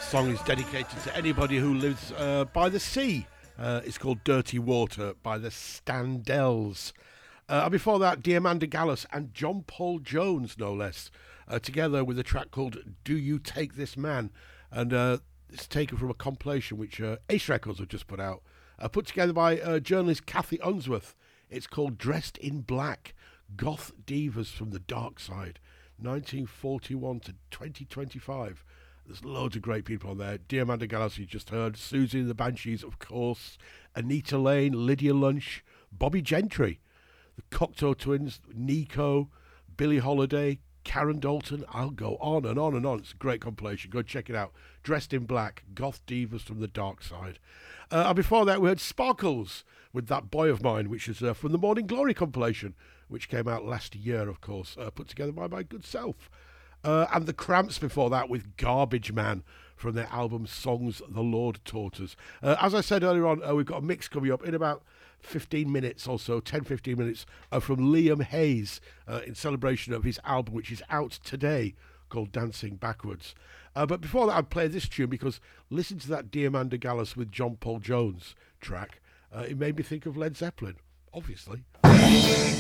song is dedicated to anybody who lives by the sea. It's called Dirty Water by the Standells. And before that, Diamanda Gallas and John Paul Jones, no less, together with a track called Do You Take This Man? And it's taken from a compilation which Ace Records have just put out, put together by journalist Kathy Unsworth. It's called Dressed in Black, Goth Divas from the Dark Side, 1941 to 2025. There's loads of great people on there. Diamanda Gallas, you just heard. Susie and the Banshees, of course. Anita Lane, Lydia Lunch, Bobby Gentry, the Cocteau Twins, Nico, Billie Holiday, Karen Dalton. I'll go on and on and on. It's a great compilation. Go check it out. Dressed in Black, Goth Divas from the Dark Side. And before that, we heard Sparkles with That Boy of Mine, which is from the Morning Glory compilation, which came out last year, of course, put together by my good self. And the Cramps before that with Garbage Man from their album Songs the Lord Taught Us. As I said earlier on, we've got a mix coming up in about 15 minutes or so, 10-15 minutes, from Liam Hayes in celebration of his album, which is out today, called Dancing Backwards. But before that, I'd play this tune because listen to that Diamanda Gallas with John Paul Jones track. It made me think of Led Zeppelin, obviously.